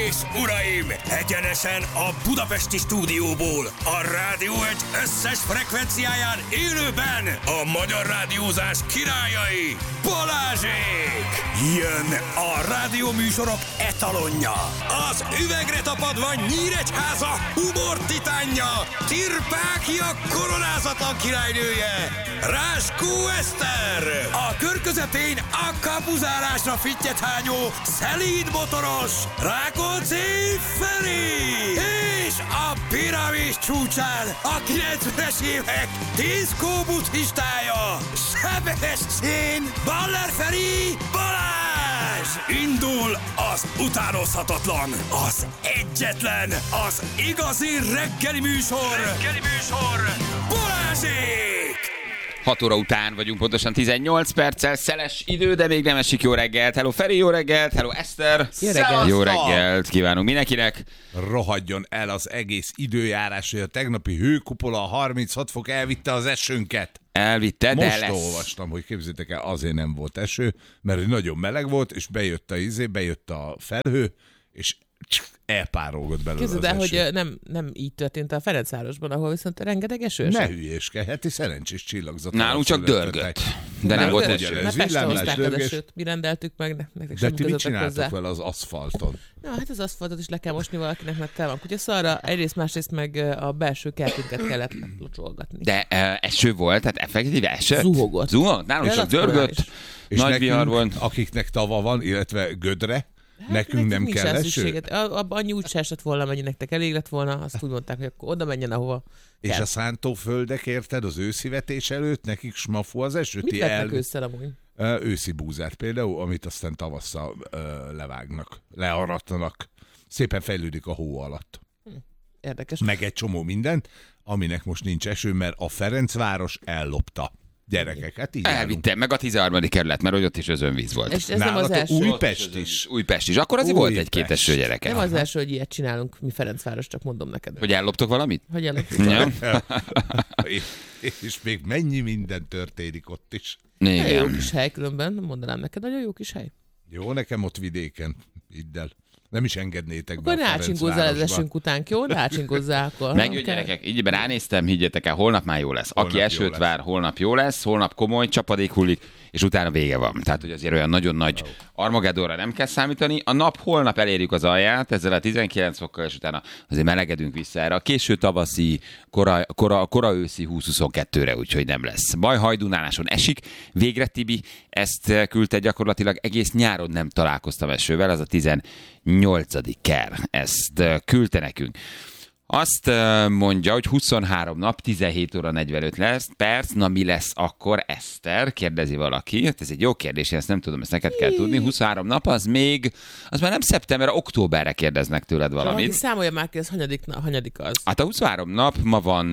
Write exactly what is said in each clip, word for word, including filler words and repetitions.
és uraim, egyenesen a budapesti stúdióból, a Rádió egy összes frekvenciáján élőben a magyar rádiózás királyai, Balázsék! Jön a rádióműsorok etalonja, az üvegre tapadva Nyíregyháza humor titánja, Tirpákia koronázatlan királynője, Ráskó Eszter, a kör közepén a kapuzárásra fittyet hányó szelíd motoros Rákóczi Feri, és a piramis csúcsán a kilencvenes évek diszkó buddhistája, Sebestyén Baller Feri Balázs! Indul az utánozhatatlan, az egyetlen, az igazi reggeli műsor, reggeli műsor, Balázsék! hat óra után vagyunk, pontosan tizennyolc perccel, szeles idő, de még nem esik. Jó reggelt. Hello Feri, jó reggelt. Hello Eszter. Jó reggelt. Jó reggelt kívánunk mindenkinek. Rohadjon el az egész időjárás, hogy a tegnapi hőkupola a harminchat fok elvitte az esőnket. Elvitte, de Most lesz. olvastam, hogy képzeljétek el, azért nem volt eső, mert nagyon meleg volt, és bejött a izé, bejött a felhő, és elpárolgott belőle Képzeld az el, eső. hogy nem, nem így történt a Ferencvárosban, ahol viszont rengeteg eső. Ne hülyéskedj, heti szerencsés csillagzat. Nálunk csak dörgött, de nem volt ugyanez. eső. Mert villámlás, Pestre hozták az dörgés. esőt, mi rendeltük meg, ne- nektek De semmi ti mit közetek csináltok hozzá. vele az aszfalton? Na, hát az aszfaltot is le kell mosni valakinek, mert tel van kutyaszarra, egyrészt, másrészt meg a belső kertünket kellett locsolgatni. De uh, eső volt, tehát effektíve eső. Zuhogott. Zuhogott? Nálunk csak Relatíve dörgött. is. És Nagy nekünk, vihar volt. akiknek tava van, illetve gödre, Hát nekünk nem nincs kell rá eső? szükséged. A- a- Annyi úgy se esett volna, mennyi nektek elég lett volna, azt úgy mondták, hogy akkor oda menjen, ahova És kell. a szántóföldek, érted, az őszivetés előtt, nekik smafu az eső. Mit ti vettek el... ősszel amúgy? Ö, őszi búzát például, amit aztán tavasszal ö, levágnak, learattanak. Szépen fejlődik a hó alatt. Érdekes. Meg egy csomó mindent, aminek most nincs eső, mert a Ferencváros ellopta. Gyerekek, hát így járunk. Elvitte, meg a tizenharmadik kerület, mert hogy ott is özönvíz volt. És ez nem az Nálatok első. Újpest is. Újpest is. Akkor azért volt egy-két Újpest. eső, gyerekek. Nem az első, hogy ilyet csinálunk mi Ferencváros, csak mondom neked. Hogy elloptok valamit? Hogy elég. Ja. és, és még mennyi minden történik ott is. Nagyon jó Igen. kis hely, különben mondanám neked, nagyon jó kis hely. Jó, nekem ott vidéken, idd el. Nem is engednétek be Akkor a ne ácsinkozzál az Ferencvárosba. esünk után, jó? Ne ácsinkozzál akkor. Megjön, Kell. gyerekek, így be ránéztem, higgyetek el, holnap már jó lesz. Aki Holnap jó esőt lesz. vár, holnap jó lesz, holnap komoly csapadék hullik, és utána vége van. Tehát, hogy azért olyan nagyon nagy Armagedonra nem kell számítani. A nap holnap elérjük az alját, ezzel a tizenkilenc fokkal, és utána azért melegedünk vissza erre a késő tavaszi, kora, kora, kora őszi húsz-huszonkettőre, úgyhogy nem lesz. Baj, Hajdunáláson esik. Végre Tibi ezt küldte, gyakorlatilag egész nyáron nem találkoztam esővel, az a tizennyolcadik ker. Ezt küldte nekünk. Azt uh, mondja, hogy huszonhárom nap, tizenhét óra negyvenöt lesz, perc, na mi lesz akkor, Eszter? Kérdezi valaki. Hát ez egy jó kérdés, én ezt nem tudom, ezt neked kell tudni. huszonhárom nap, az még, az már nem szeptember, októberre kérdeznek tőled Valaki valamit. számolja már ki, ez hanyadik, na, hanyadik az. Hát a huszonhárom nap, ma van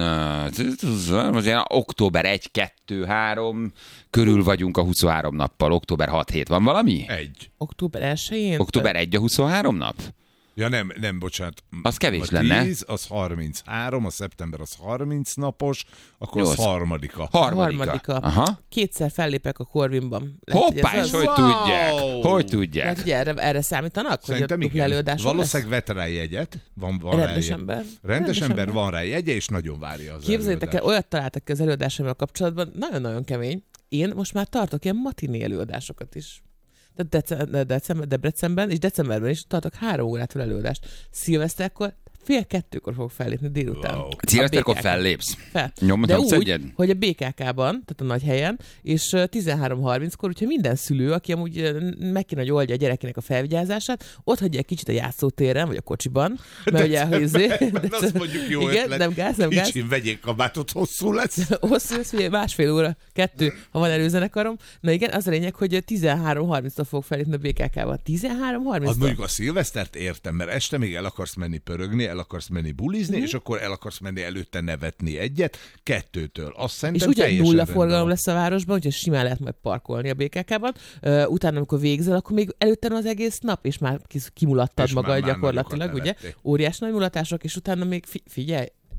uh, most ilyen október egy, kettő, három, körül vagyunk a huszonhárom nappal, október hat hét. Van valami? Egy. Október elsején? Október egy a huszonhárom nap? Ja nem, nem, bocsánat. Az kevés a lenne. tíz, az harminchárom, a szeptember az harminc napos, akkor az Nyolc. harmadika. Harmadika. Harmadika. Aha. Kétszer fellépek a Corvinban. Lehet, Hoppá, hogy ez és az- hogy Wow! tudják? Hogy tudják? Lehet, hogy erre, erre számítanak, Szerintem hogy a dupla igen. előadáson Valószínűleg vett rá jegyet. Van, van Rendes rá ember. Rendes, Rendes ember, ember. van rá jegye, és nagyon várja az Képzeljétek el, előadást. olyat találtak ki az előadásommal kapcsolatban, nagyon-nagyon kemény. Én most már tartok ilyen matiné előadásokat is. De dece- december, Debrecenben és decemberben is tartok három órától előadást. Szilveszterkor fél kettőkor fogok fellépni délután. Wow. Szilveszterkor A bé ká ká. fellépsz? Fel. Nyomod, De nyomsz úgy, egyet? hogy a bé ká ká-ban, tehát a nagy helyen, és ö, tizenhárom harminckor, úgyhogy minden szülő, aki amúgy ö, meg kéne, hogy oldja a gyerekének a felvigyázását, ott hagyja egy kicsit a játszótéren, vagy a kocsiban, mert ugye, hogy izé- De azt mondjuk jó igen, ötlet. nem gáz, nem gáz. Kicsim, vegyék kabátot, hosszú lesz. Hosszú lesz, ugye másfél óra, kettő, ha van előzenekarom. Na igen, az a lényeg, hogy tizenhárom harminctól fogok felépni a bé ká ká-ban. tizenhárom Az harminctól? mondjuk a szilvesztert értem, mert este még el akarsz menni pörögni, el akarsz menni bulizni, és akkor el akarsz menni előtte nevetni egyet, kettőtől. Azt És szerintem ugyan teljesen nulla rendben forgalom van. lesz a városban, úgyhogy simán lehet majd parkolni a bé ká ká-ban. Uh, utána, amikor végzel, akkor még előtte az egész nap, és már kis- kimulattad És már- magad már gyakorlatilag, nagyokat ugye? nevettél. Óriás nagy mulatások, és utána még fi- figyelj,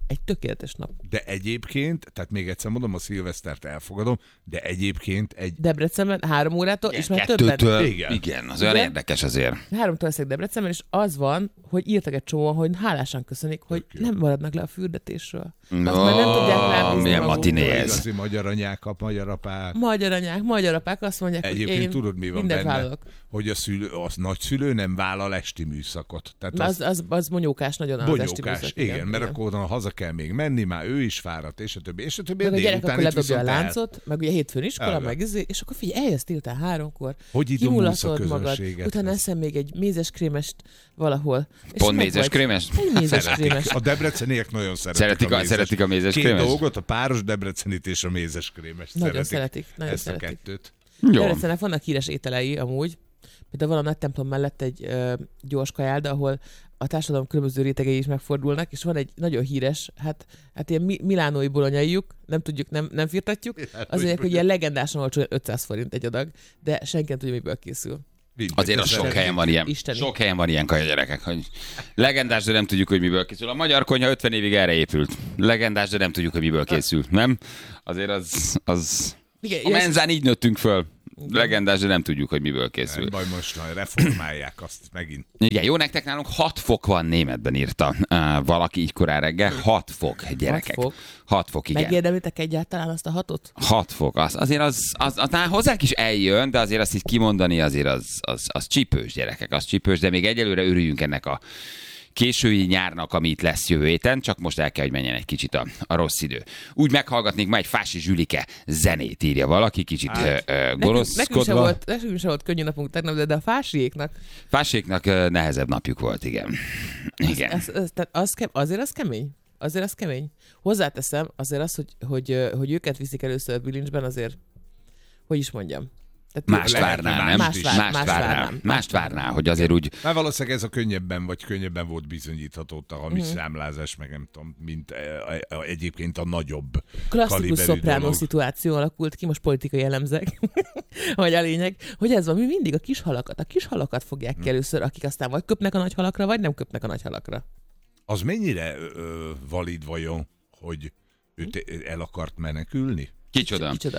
egy tökéletes nap. De egyébként, tehát még egyszer mondom, a szilvesztert elfogadom, de egyébként egy... Debrecenben három órától, és már többen. Kettőtől, Igen. igen, az olyan Igen. érdekes azért. Háromtól leszek Debrecenben, és az van, hogy írtak egy csomóan, hogy hálásan köszönik, hogy nem maradnak le a fürdetésről. Azt No, már nem tudják rábízni milyen maguktól. matiné ez. Igazi magyar anyák, kap, magyar apák. Magyar anyák, magyar apák azt mondják, Egyébként hogy én tudod, mi van mindent benne? vállalok. Hogy a szülő, az nagyszülő nem vállal esti műszakot. Tehát Az, az, az bonyókás nagyon az esti bonyókás, műszak, igen, mert akkor oda haza kell még menni, már ő is fáradt, és a többi, és a többi. Meg a gyerek délután akkor itt ledobja a viszont el. láncot, meg ugye hétfőn iskola, Elve. meg izé, és akkor figyelj, eljössz délután háromkor, Hogy idomulsz a kimulatod magad, közönséget? utána eszem még egy mézeskrémest valahol. És Pont meg mézeskrémest? vagy. Egy mézeskrémest. A debreceniek nagyon szeretik, Szeretik a- mézes- szeretik a mézeskrémest? Két dolgot, a páros debrecenit és a mézeskrémest Nagyon szeretik. szeretik, nagyon Ezt szeretik. a kettőt. Jó. Debrecennek vannak híres ételei amúgy, például van a nagy templom mellett egy ö, gyors kajálda, ahol a társadalom különböző rétegei is megfordulnak, és van egy nagyon híres, hát, hát ilyen mi- milánói bolonyaijuk, nem tudjuk, nem, nem firtatjuk, Hát, az mondják, hogy ilyen legendásan olcsó, ötszáz forint egy adag, de senki nem tudja, miből készül. Azért az sok helyen van ilyen. Isteni. Sok helyen van ilyen kaja gyerekek, hogy legendás, de nem tudjuk, hogy miből készül. A magyar konyha ötven évig erre épült. Legendás, de nem tudjuk, hogy miből készül. Nem? Azért az... az... Igen, A és- menzán így nőttünk föl. Legendás, de nem tudjuk, hogy miből készül. Majd most majd reformálják azt megint. Igen, jó, nektek nálunk hat fok van, németben írta uh, valaki így korán reggel. hat fok, gyerekek. fok? hat fok, igen. Megérdemlitek egyáltalán azt a hatot? hat fok, az, azért az, az, az, az hozzánk is eljön, de azért azt így kimondani, azért az, az, az csípős, gyerekek, az csípős, de még egyelőre örüljünk ennek a késői nyárnak, ami itt lesz jövő héten, csak most el kell, hogy menjen egy kicsit a, a rossz idő. Úgy meghallgatnék ma egy Fási Zsülike zenét, írja valaki, kicsit hát, ö, ö, Nekünk, nekünk, sem gonoszkodva. volt, nekünk sem volt könnyű napunk tegnap, de, de a Fásiéknak Fáséknak ö, nehezebb napjuk volt, igen. Igen. az, az, tehát az, ke- azért az kemény. Azért az kemény. Hozzáteszem, azért az, hogy, hogy, ö, hogy őket viszik először a bilincsben, azért, hogy is mondjam. Tehát Mást Lehet, várnál, hogy nem? más vár- Mást más várnál. várnám. Mást várnál, hogy azért úgy... Már valószínűleg ez a könnyebben, vagy könnyebben volt bizonyítható a hamis Mhm. számlázás, meg nem tudom, mint e, e, egyébként a nagyobb klasszikus kaliberű szopránó dolog. szituáció alakult ki, most politikai jellemzek, vagy a lényeg, hogy ez van, mi mindig a kis halakat, a kis halakat fogják ki először, akik aztán vagy köpnek a nagy halakra, vagy nem köpnek a nagy halakra. Az mennyire ö, valid vajon, hogy ő te- el akart menekülni? Kicsoda. Kicsoda.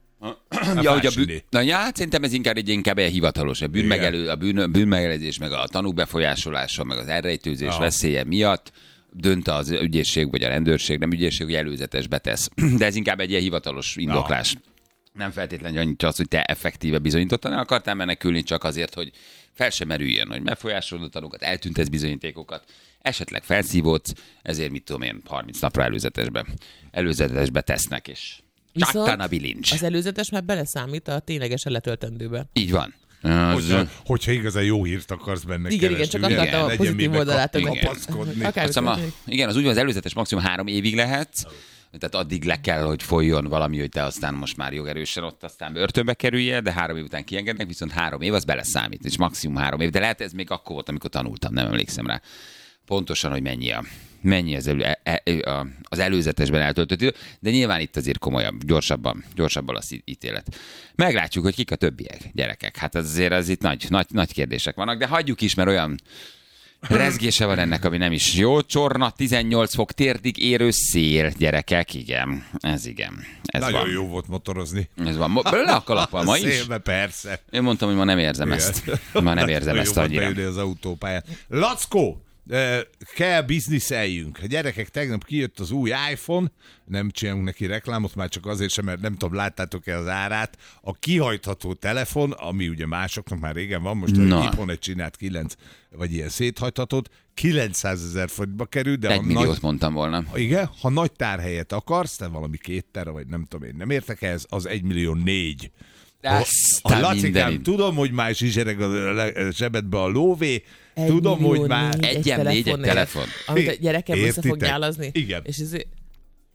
Ja, hogy a Fásni. bűn... Na, ja, hát szerintem ez inkább egy inkább egy hivatalos. A, bűnmegelő, a bűn, bűnmegelezés, meg a tanúk befolyásolása, meg az elrejtőzés Ja. veszélye miatt dönt az ügyészség vagy a rendőrség, nem ügyészség, hogy előzetesbe tesz. De ez inkább egy ilyen hivatalos indoklás. Nem feltétlenül annyit az, hogy te effektíve bizonyítottan el akartál menekülni, csak azért, hogy fel sem merüljön, hogy befolyásolod a tanúkat, eltüntesz bizonyítékokat, esetleg felszívódsz, ezért mit tudom én, harminc napra előzetesbe, előzetesbe tesznek, és csattan a bilincs. az előzetes már beleszámít a ténylegesen letöltendőbe. Így van. Az, Hogyha, hogyha igazán jó hírt akarsz benne Igen, igen, keresni, csak ugye? akartam a Legyen pozitív mibe oldalát, kap- hogy- kapaszkodni. Akár- azt hiszem, a, igen, az úgy van, az előzetes maximum három évig lehet, tehát addig le kell, hogy folyjon valami, hogy te aztán most már jogerősen ott aztán börtönbe kerüljél, de három év után kiengednek, viszont három év az beleszámít, és maximum három év, de lehet ez még akkor volt, amikor tanultam, nem emlékszem rá pontosan, hogy mennyi a mennyi az, elő, e, e, a, az előzetesben eltöltött idő, de nyilván itt azért komolyabb, gyorsabban, gyorsabban az ítélet. Meglátjuk, hogy kik a többiek, gyerekek. Hát azért az itt nagy, nagy, nagy kérdések vannak, de hagyjuk is, mert olyan rezgése van ennek, ami nem is jó. Csorna, tizennyolc fok, térdig érő szél, gyerekek, igen. Ez igen. Ez Nagyon van. jó volt motorozni. Ez van. Mo- Le a kalappal ma is. Szélbe, persze. Én mondtam, hogy ma nem érzem Igen. ezt. Ma nem érzem Nagyon ezt jó volt annyira. beülni az autópályán. Lackó! eh, Kell bizniszeljünk. A gyerekek, tegnap kijött az új iPhone, nem csinálunk neki reklámot, már csak azért sem, mert nem tudom, láttátok-e az árát. A kihajtható telefon, ami ugye másoknak már régen van, most Na. a iPhone egy csinált kilenc, vagy ilyen széthajthatót, kilencszázezer forintba kerül, de Egy ha milliót nagy, mondtam volna. igen, ha nagy tárhelyet akarsz, te valami két tera, vagy nem tudom én, nem értek ez, az egy millió négy. Aztán A Lacikám, mindenit. tudom, hogy már is zsizsereg a le- zsebedbe a lóvé, Egy tudom, millió hogy már... négy egy Egyen négy egy telefonért, telefon. Amit a gyerekem össze fog Értitek? nyálazni. Igen. És ez azt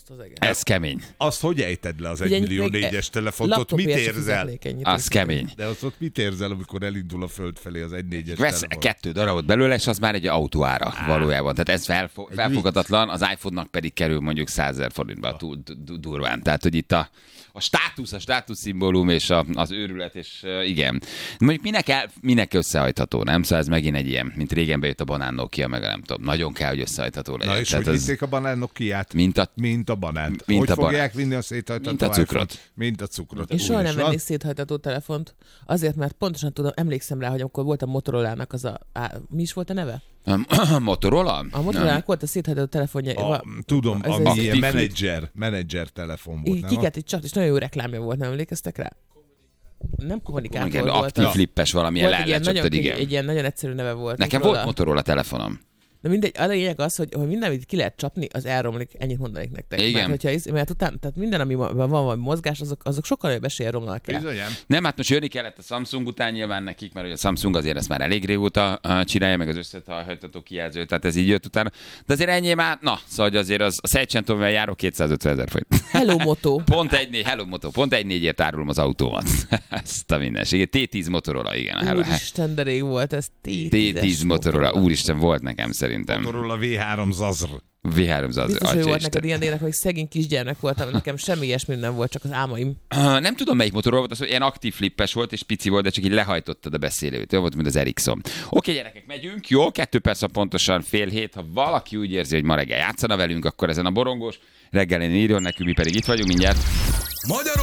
Azt az egész. Ez kemény. Azt hogy ejted le az Ugye egy millió még négyes telefont? Ott mit laptopért se érzel? fizetnék ennyit. Az kemény. De azt ott mit érzel, amikor elindul a föld felé az egy négyes Vesz telefon? kettő darabot belőle, és az már egy autóára valójában. Tehát ez felfo- felfogadatlan, az iPhone-nak pedig kerül mondjuk százezer forintba túl du- durván. Tehát, hogy itt a, a státusz, a státuszszimbólum és a, az őrület, és uh, igen. Mondjuk minek, el, minek összehajtható, nem? Szóval ez megint egy ilyen, mint régen bejött a banán Nokia, meg a nem tudom. Nagyon kell, hogy összehajtható legyen. Na és Tehát hogy az, vitték a banán Nokiát? mint a, Mint a banánt. Mint hogy a banán. fogják vinni a széthajtató Mint a iPhone-t? cukrot. Mint a cukrot. Én soha Úgy nem is van. vennék széthajtató telefont, azért, mert pontosan tudom, emlékszem rá, hogy amikor volt a Motorolának az a... Á, mi is volt a neve? Motorola? A Motorolának volt a széthajtató telefonja. A, va- tudom, ez ami egy- ilyen Active menedzser, menedzser telefon volt, így nem? kiket itt csak, és nagyon jó reklámja volt, nem emlékeztek rá? Nem kommunikátor Igen, volt. aktív az. flippes valamilyen Volt egy ilyen, lehetett, nagyon, igen. egy ilyen nagyon egyszerű neve volt. Nekem Motorola. volt Motorola telefonom. De mindegy, a lényeg az, hogy, hogy minden, amit ki lehet csapni, az elromlik, ennyit mondanék nektek. Igen. Mert, hogyha, iz- mert utána, tehát minden, ami van, van valami mozgás, azok, azok sokkal nagyobb eséllyel romlanak el. Bizonyám. Nem, hát most jönni kellett a Samsung után nyilván nekik, mert ugye a Samsung azért ezt már elég régóta uh, csinálja, meg az összehajtható kijelző, tehát ez így jött utána. De azért ennyi már, na, szóval azért az, a Seichentomivel járok kétszázötven ezer forint. Hello Moto. Pont egy négy, Hello Moto, pont egy négyért árulom az autómat. Ezt a mindenséget. té tíz Motorola, igen. a Hello. Úristen, de rég volt ez. té tíz Motorola, úristen, volt nekem szerintem. Motorola vé három Zazr. vé három az Biztos, hogy volt Atyaisten. neked ilyen ének, hogy szegény kisgyermek voltam, nekem semmi ilyesmi nem volt, csak az álmaim. Uh, nem tudom, melyik Motorola volt, az ilyen aktív flippes volt, és pici volt, de csak így lehajtottad a beszélőt. Jó volt, mint az Ericsson. Oké, gyerekek, megyünk. Jó, kettő perc, pontosan fél hét. Ha valaki úgy érzi, hogy ma reggel játszana velünk, akkor ezen a borongós reggelén írjon nekünk, mi pedig itt vagyunk mindjárt. Magyar